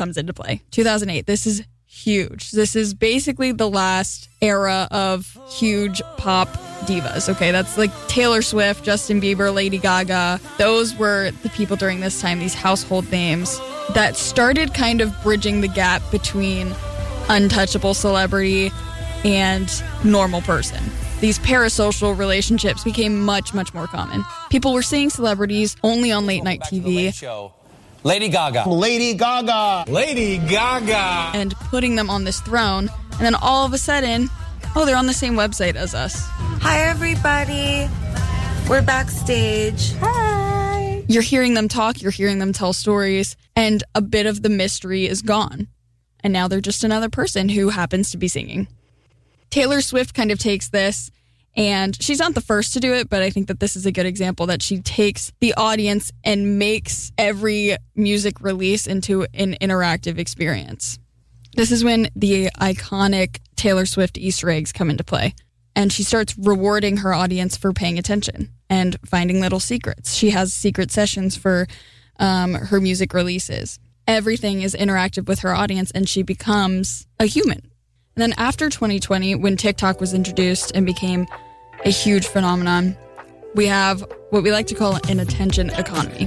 comes into play. 2008. This is huge. This is basically the last era of huge pop divas. Okay, that's like Taylor Swift, Justin Bieber, Lady Gaga. Those were the people during this time, these household names that started kind of bridging the gap between untouchable celebrity and normal person. These parasocial relationships became much, much more common. People were seeing celebrities only on late night TV. Lady Gaga. Lady Gaga. Lady Gaga. And putting them on this throne. And then all of a sudden, oh, they're on the same website as us. Hi, everybody. We're backstage. Hi. You're hearing them talk. You're hearing them tell stories. And a bit of the mystery is gone. And now they're just another person who happens to be singing. Taylor Swift kind of takes this, and she's not the first to do it, but I think that this is a good example that she takes the audience and makes every music release into an interactive experience. This is when the iconic Taylor Swift Easter eggs come into play, and she starts rewarding her audience for paying attention and finding little secrets. She has secret sessions for her music releases. Everything is interactive with her audience, and she becomes a human. And then after 2020, when TikTok was introduced and became a huge phenomenon, we have what we like to call an attention economy.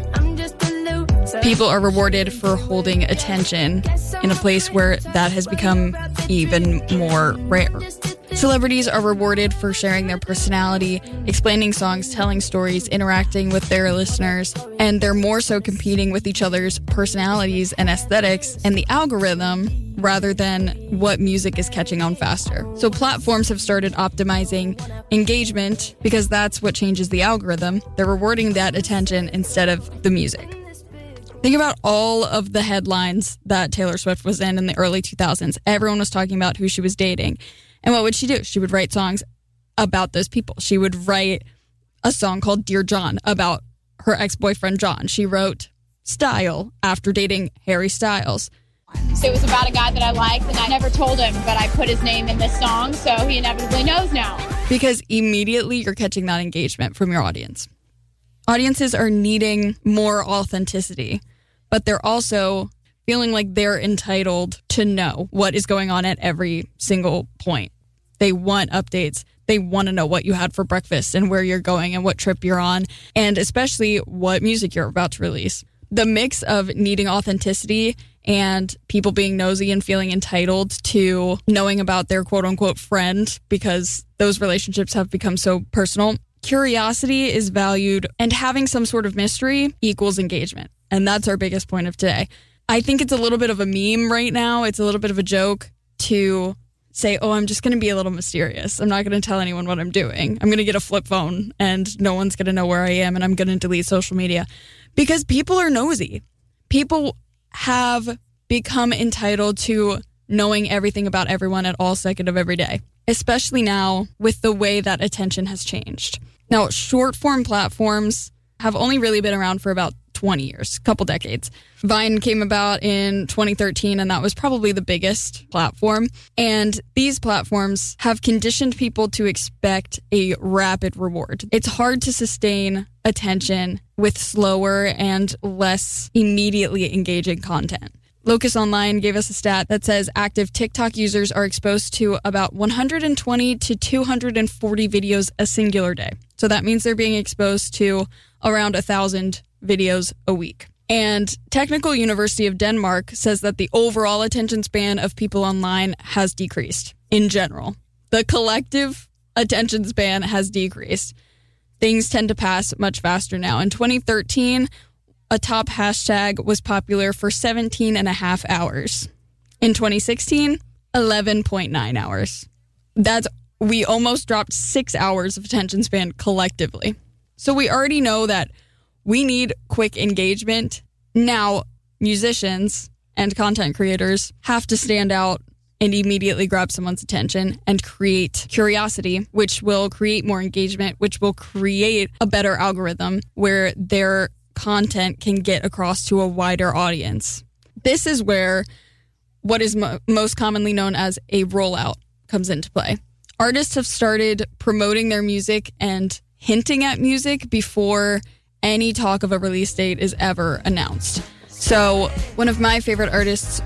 People are rewarded for holding attention in a place where that has become even more rare. Celebrities are rewarded for sharing their personality, explaining songs, telling stories, interacting with their listeners, and they're more so competing with each other's personalities and aesthetics and the algorithm rather than what music is catching on faster. So platforms have started optimizing engagement because that's what changes the algorithm. They're rewarding that attention instead of the music. Think about all of the headlines that Taylor Swift was in the early 2000s. Everyone was talking about who she was dating. And what would she do? She would write songs about those people. She would write a song called Dear John about her ex-boyfriend John. She wrote Style after dating Harry Styles. It was about a guy that I liked, and I never told him, but I put his name in this song, so he inevitably knows now. Because immediately you're catching that engagement from your audience. Audiences are needing more authenticity, but they're also feeling like they're entitled to know what is going on at every single point. They want updates. They want to know what you had for breakfast and where you're going and what trip you're on, and especially what music you're about to release. The mix of needing authenticity and people being nosy and feeling entitled to knowing about their quote-unquote friend because those relationships have become so personal. Curiosity is valued, and having some sort of mystery equals engagement. And that's our biggest point of today. I think it's a little bit of a meme right now. It's a little bit of a joke to say, oh, I'm just going to be a little mysterious. I'm not going to tell anyone what I'm doing. I'm going to get a flip phone and no one's going to know where I am, and I'm going to delete social media. Because people are nosy. People have become entitled to knowing everything about everyone at all second of every day, especially now with the way that attention has changed. Now, short form platforms have only really been around for about 20 years, a couple decades. Vine came about in 2013, and that was probably the biggest platform. And these platforms have conditioned people to expect a rapid reward. It's hard to sustain attention with slower and less immediately engaging content. Locus Online gave us a stat that says active TikTok users are exposed to about 120 to 240 videos a singular day. So that means they're being exposed to around 1,000 videos a week. And Technical University of Denmark says that the overall attention span of people online has decreased in general. The collective attention span has decreased. Things tend to pass much faster now. In 2013, a top hashtag was popular for 17 and a half hours. In 2016, 11.9 hours. We almost dropped 6 hours of attention span collectively. So we already know that we need quick engagement. Now, musicians and content creators have to stand out and immediately grab someone's attention and create curiosity, which will create more engagement, which will create a better algorithm where their content can get across to a wider audience. This is where what is most commonly known as a rollout comes into play. Artists have started promoting their music and hinting at music before any talk of a release date is ever announced. So one of my favorite artists